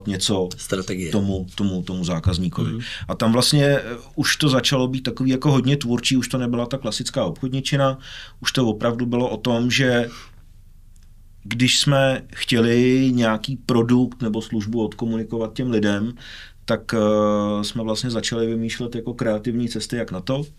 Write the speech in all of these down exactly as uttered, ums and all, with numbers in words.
něco strategie tomu, tomu, tomu zákazníkovi. Mm. A tam vlastně už to začalo být takový jako hodně tvůrčí, už to nebyla ta klasická obchodničina, už to opravdu bylo o tom, že když jsme chtěli nějaký produkt nebo službu odkomunikovat těm lidem, tak uh, jsme vlastně začali vymýšlet jako kreativní cesty, jak na to.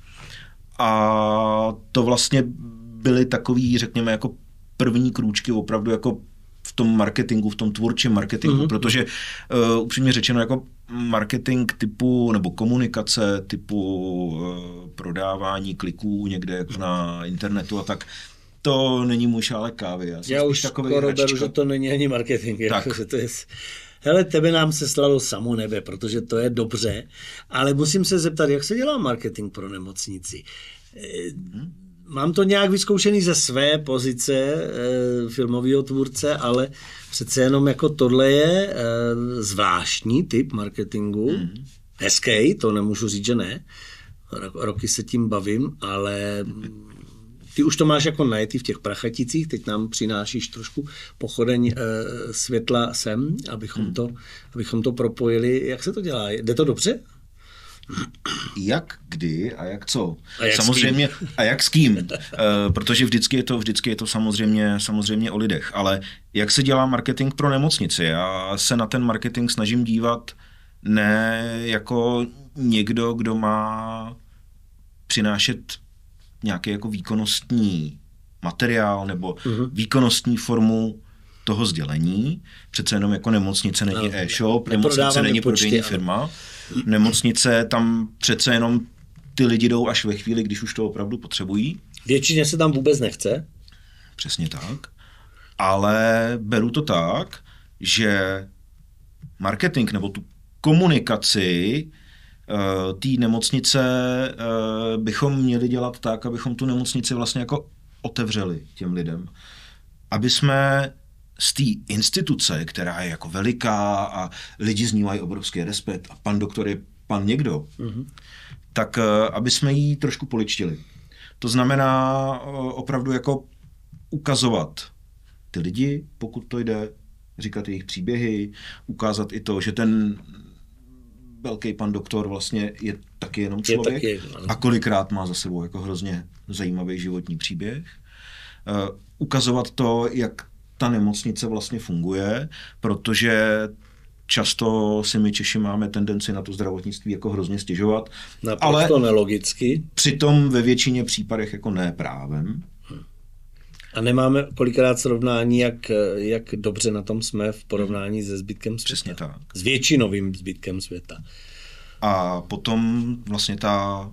A to vlastně byly takový, řekněme, jako první krůčky opravdu jako v tom marketingu, v tom tvůrčím marketingu, mm-hmm. protože uh, upřímně řečeno jako marketing typu, nebo komunikace typu uh, prodávání kliků někde jako na internetu a tak, to není můj šálek kávy. Já, Já už skoro beru, že to není ani marketing. Tak. Jako, že to je... Hele, tebe nám se slalo samo nebe, protože to je dobře, ale musím se zeptat, jak se dělá marketing pro nemocnici? Hmm? Mám to nějak vyzkoušený ze své pozice e, filmového tvůrce, ale přece jenom jako tohle je e, zvláštní typ marketingu. Hmm. Hezký, to nemůžu říct, že ne. Roky se tím bavím, ale ty už to máš jako najetý v těch Prachaticích, teď nám přinášíš trošku pochodeň e, světla sem, abychom, hmm. to, abychom to propojili. Jak se to dělá? Jde to dobře? Jak, kdy a jak co. A jak samozřejmě, a jak s kým. uh, protože vždycky je to, vždycky je to samozřejmě, samozřejmě o lidech. Ale jak se dělá marketing pro nemocnici? Já se na ten marketing snažím dívat ne jako někdo, kdo má přinášet nějaký jako výkonnostní materiál nebo uh-huh. výkonnostní formu toho sdělení. Přece jenom jako nemocnice není no, e-shop, nemocnice není prodejní firma. Nemocnice, tam přece jenom ty lidi jdou až ve chvíli, když už to opravdu potřebují. Většině se tam vůbec nechce. Přesně tak. Ale beru to tak, že marketing nebo tu komunikaci uh, té nemocnice uh, bychom měli dělat tak, abychom tu nemocnici vlastně jako otevřeli těm lidem. Aby jsme z té instituce, která je jako veliká a lidi z ní mají obrovský respekt a pan doktor je pan někdo, mm-hmm. tak aby jsme jí trošku poličtili. To znamená opravdu jako ukazovat ty lidi, pokud to jde, říkat jejich příběhy, ukázat i to, že ten velký pan doktor vlastně je taky jenom člověk taky, a kolikrát má za sebou jako hrozně zajímavý životní příběh. Uh, ukazovat to, jak ta nemocnice vlastně funguje, protože často si my Češi máme tendenci na to zdravotnictví jako hrozně stěžovat. Ale to nelogicky. Přitom ve většině případech jako ne právem. A nemáme kolikrát srovnání, jak, jak dobře na tom jsme v porovnání se zbytkem světa. Přesně tak. S většinovým zbytkem světa. A potom vlastně ta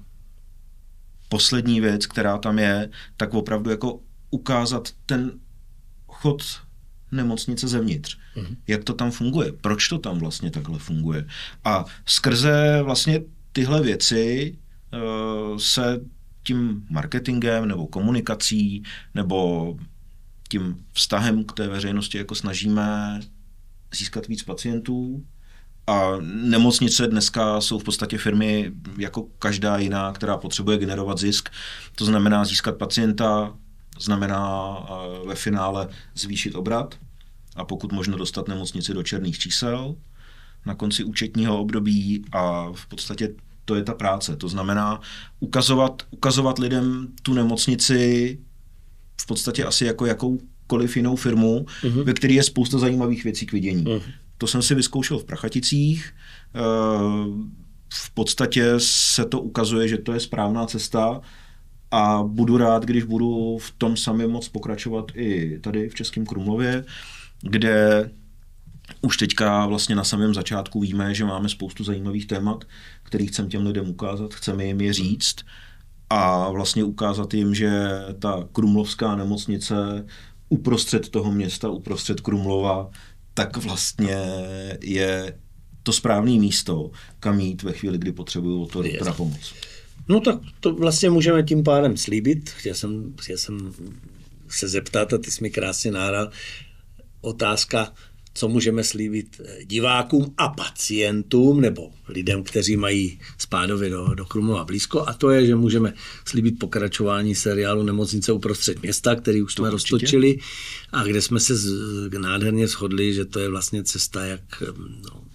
poslední věc, která tam je, tak opravdu jako ukázat ten chod nemocnice zevnitř. Mm-hmm. Jak to tam funguje? Proč to tam vlastně takhle funguje? A skrze vlastně tyhle věci uh, se tím marketingem nebo komunikací nebo tím vztahem k té veřejnosti jako snažíme získat víc pacientů. A nemocnice dneska jsou v podstatě firmy jako každá jiná, která potřebuje generovat zisk. To znamená získat pacienta, znamená ve finále zvýšit obrat a pokud možno dostat nemocnici do černých čísel na konci účetního období a v podstatě to je ta práce. To znamená ukazovat, ukazovat lidem tu nemocnici v podstatě asi jako jakoukoliv jinou firmu, uh-huh. ve které je spousta zajímavých věcí k vidění. Uh-huh. To jsem si vyzkoušel v Prachaticích. V podstatě se to ukazuje, že to je správná cesta a budu rád, když budu v tom samém moc pokračovat i tady v Českém Krumlově, kde už teďka vlastně na samém začátku víme, že máme spoustu zajímavých témat, který chceme těm lidem ukázat, chceme jim je říct a vlastně ukázat jim, že ta krumlovská nemocnice uprostřed toho města, uprostřed Krumlova, tak vlastně je to správné místo, kam jít ve chvíli, kdy potřebuju to doktora pomoc. No tak to vlastně můžeme tím pádem slíbit. Chtěl jsem, chtěl jsem se zeptat a ty jsi mi krásně nahral. Otázka, co můžeme slíbit divákům a pacientům, nebo lidem, kteří mají Spádově do, do Krumlova blízko, a to je, že můžeme slíbit pokračování seriálu Nemocnice uprostřed města, který už jsme roztočili a kde jsme se z, nádherně shodli, že to je vlastně cesta, jak no,